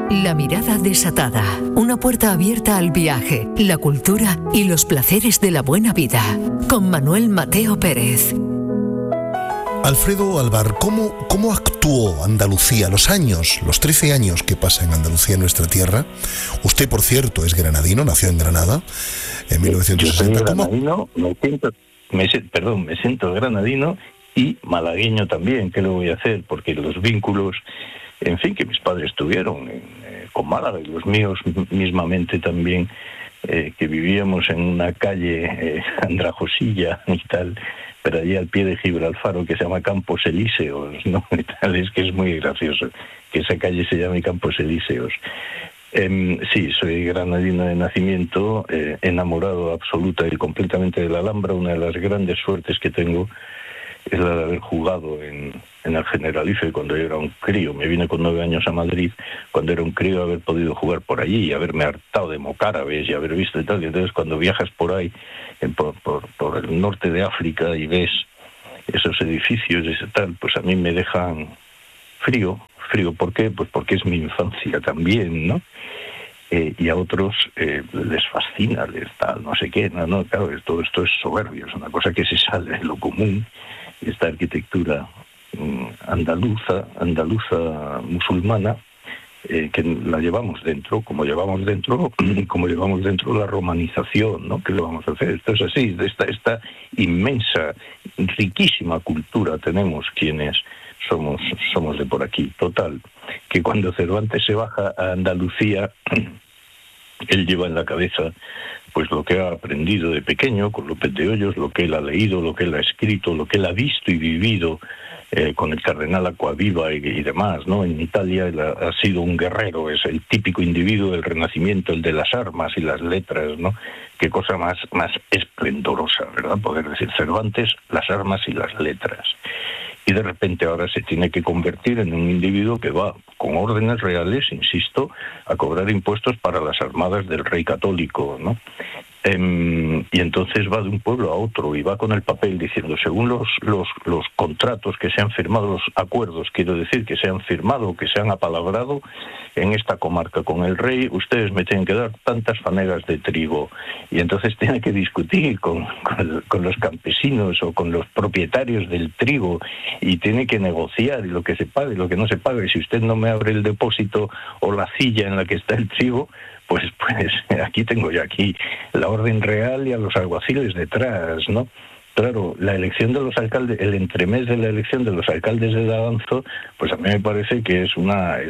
La mirada desatada, una puerta abierta al viaje, la cultura y los placeres de la buena vida, con Manuel Mateo Pérez. Alfredo Alvar, ¿cómo actuó Andalucía? Los 13 años que pasa en Andalucía, en nuestra tierra. Usted, por cierto, es granadino, nació en Granada en 1960. Yo soy granadino, me siento granadino y malagueño también. ¿Qué le voy a hacer? Porque los vínculos, en fin, que mis padres tuvieron con Málaga y los míos mismamente también, que vivíamos en una calle andrajosilla y tal, pero allí al pie de Gibraltar, que se llama Campos Elíseos, ¿no? Y tal, es que es muy gracioso que esa calle se llame Campos Elíseos. Sí, soy granadino de nacimiento, enamorado absoluta y completamente de la Alhambra. Una de las grandes suertes que tengo es la de haber jugado en el Generalife cuando yo era un crío. Me vine con 9 años a Madrid, cuando era un crío, haber podido jugar por allí y haberme hartado de mocárabes y haber visto y tal. Y entonces cuando viajas por ahí, por el norte de África, y ves esos edificios y ese tal, pues a mí me dejan frío. ¿Por qué? Pues porque es mi infancia también, ¿no? Y a otros les fascina, les tal, no sé qué, no, claro, todo esto es soberbio, es una cosa que se sale de lo común. Esta arquitectura andaluza, musulmana, que la llevamos dentro, como llevamos dentro la romanización, ¿no? ¿Qué le vamos a hacer? Esto es así, esta inmensa, riquísima cultura tenemos quienes somos de por aquí. Total, que cuando Cervantes se baja a Andalucía, él lleva en la cabeza pues lo que ha aprendido de pequeño con López de Hoyos, lo que él ha leído, lo que él ha escrito, lo que él ha visto y vivido con el cardenal Acquaviva y demás, ¿no? En Italia él ha sido un guerrero, es el típico individuo del Renacimiento, el de las armas y las letras, ¿no? Qué cosa más esplendorosa, ¿verdad? Poder decir Cervantes, las armas y las letras. Y de repente ahora se tiene que convertir en un individuo que va con órdenes reales, insisto, a cobrar impuestos para las armadas del rey católico, ¿no? Y entonces va de un pueblo a otro y va con el papel diciendo, según los contratos que se han firmado, los acuerdos, quiero decir, que se han firmado, que se han apalabrado en esta comarca con el rey, ustedes me tienen que dar tantas fanegas de trigo. Y entonces tiene que discutir con los campesinos o con los propietarios del trigo y tiene que negociar y lo que se pague, lo que no se pague. Si usted no me abre el depósito o la silla en la que está el trigo, pues aquí tengo yo la orden real y a los alguaciles detrás, ¿no? Claro, la elección de los alcaldes, el entremés de la elección de los alcaldes de Daganzo, pues a mí me parece que es una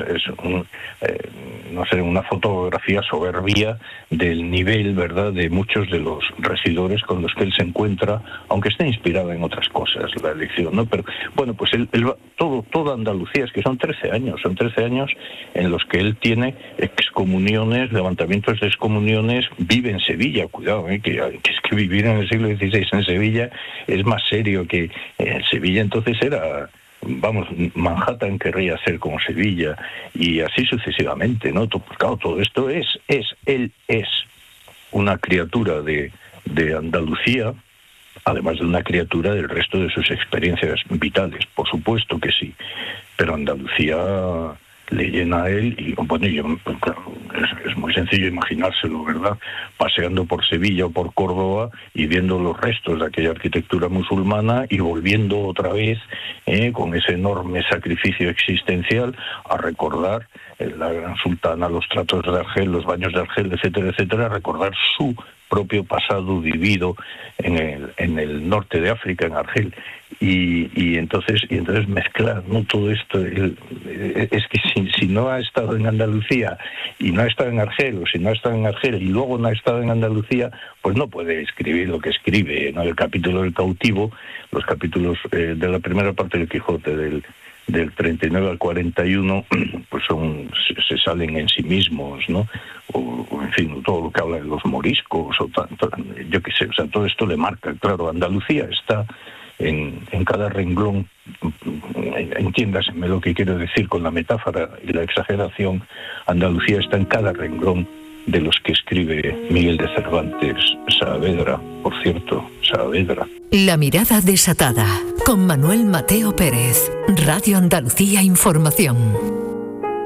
fotografía soberbia del nivel, ¿verdad?, de muchos de los regidores con los que él se encuentra, aunque esté inspirada en otras cosas la elección, ¿no? Pero bueno, pues él toda Andalucía, es que son 13 años en los que él tiene excomuniones, levantamientos de excomuniones, vive en Sevilla, cuidado, que es que vivir en el siglo XVI en Sevilla es más serio que en Sevilla. Entonces era, Manhattan querría ser como Sevilla y así sucesivamente, ¿no? Claro, todo esto él es una criatura de Andalucía, además de una criatura del resto de sus experiencias vitales, por supuesto que sí, pero Andalucía le llena a él y bueno, es muy sencillo imaginárselo, ¿verdad? Paseando por Sevilla o por Córdoba y viendo los restos de aquella arquitectura musulmana y volviendo otra vez con ese enorme sacrificio existencial a recordar la Gran Sultana, los tratos de Argel, los baños de Argel, etcétera, etcétera, a recordar su propio pasado vivido en el norte de África, en Argel, y entonces mezclar, ¿no?, todo esto. Es que si no ha estado en Andalucía y no ha estado en Argel, o si no ha estado en Argel y luego no ha estado en Andalucía, pues no puede escribir lo que escribe, ¿no? El capítulo del cautivo, los capítulos de la primera parte del Quijote del 39 al 41, pues se salen en sí mismos, ¿no? O en fin, todo lo que habla de los moriscos, o tanto, yo qué sé, o sea, todo esto le marca. Claro, Andalucía está en cada renglón, entiéndaseme lo que quiero decir con la metáfora y la exageración. Andalucía está en cada renglón de los que escribe Miguel de Cervantes. Saavedra, por cierto, Saavedra. La mirada desatada, con Manuel Mateo Pérez, Radio Andalucía Información.